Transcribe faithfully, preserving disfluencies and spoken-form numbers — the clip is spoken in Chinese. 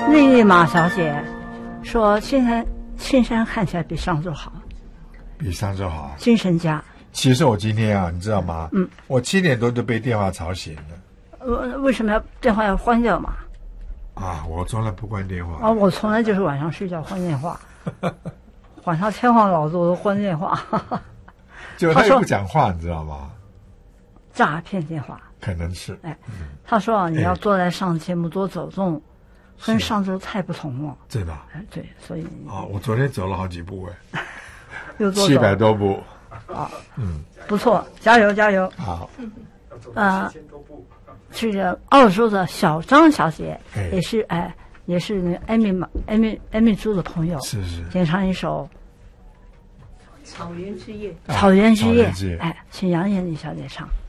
丽丽马小姐说：“现在青山看起来比上周好， 比上周好， 精神佳。” 其实我今天啊，你知道吗？嗯，我七点多就被电话吵醒了。 呃，为什么要电话要关掉嘛？ 啊，我从来不关电话。 啊，我从来就是晚上睡觉关电话，晚上天荒老子我都关电话。 就他又不讲话，你知道吗？ 诈骗电话。 可能是。 哎，他说啊，你要多来上节目，多走动。跟上周太不同了， 真的。 哎，对，所以啊，我昨天走了好几步哎， 又多七百多步啊，嗯，不错，加油加油。 好， 呃，这个澳洲的小张小姐也是哎，也是那个艾米马艾米艾米猪的朋友， 是是， 演唱一首 《草原之夜》。 草原之夜，哎，请杨艳丽小姐唱。